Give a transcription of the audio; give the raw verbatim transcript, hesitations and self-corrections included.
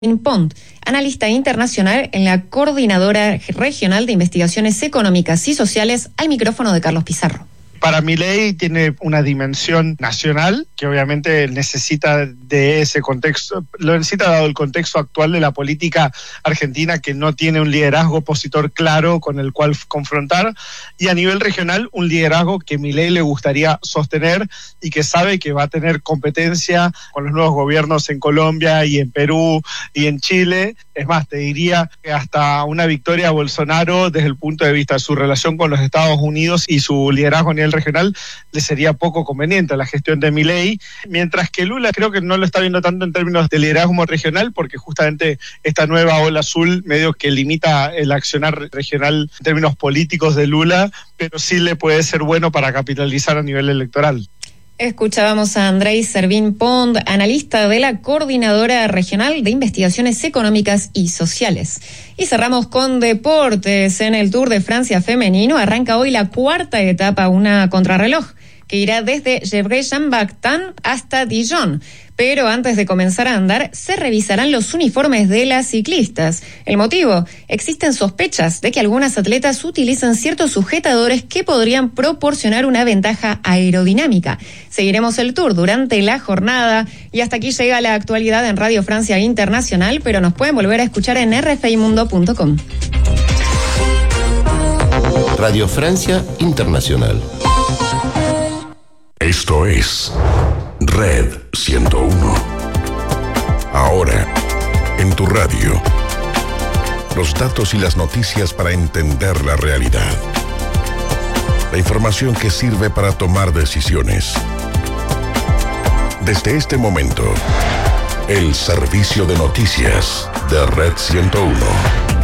Pont, analista internacional en la Coordinadora Regional de Investigaciones Económicas y Sociales, al micrófono de Carlos Pizarro. Para Milei tiene una dimensión nacional que obviamente necesita de ese contexto, lo necesita dado el contexto actual de la política argentina, que no tiene un liderazgo opositor claro con el cual confrontar, y a nivel regional un liderazgo que Milei le gustaría sostener y que sabe que va a tener competencia con los nuevos gobiernos en Colombia y en Perú y en Chile. Es más, te diría que hasta una victoria a Bolsonaro desde el punto de vista de su relación con los Estados Unidos y su liderazgo a nivel regional le sería poco conveniente a la gestión de Milei, mientras que Lula creo que no lo está viendo tanto en términos de liderazgo regional, porque justamente esta nueva ola azul medio que limita el accionar regional en términos políticos de Lula, pero sí le puede ser bueno para capitalizar a nivel electoral. Escuchábamos a Andrei Servín Pont, analista de la Coordinadora Regional de Investigaciones Económicas y Sociales. Y cerramos con deportes. En el Tour de Francia femenino arranca hoy la cuarta etapa, una contrarreloj, que irá desde Gevrey-Chambactan hasta Dijon. Pero antes de comenzar a andar, se revisarán los uniformes de las ciclistas. ¿El motivo? Existen sospechas de que algunas atletas utilizan ciertos sujetadores que podrían proporcionar una ventaja aerodinámica. Seguiremos el Tour durante la jornada y hasta aquí llega la actualidad en Radio Francia Internacional, pero nos pueden volver a escuchar en r f i mundo punto com. Radio Francia Internacional. Esto es Red ciento uno. Ahora, en tu radio, los datos y las noticias para entender la realidad. La información que sirve para tomar decisiones. Desde este momento, el servicio de noticias de Red ciento uno.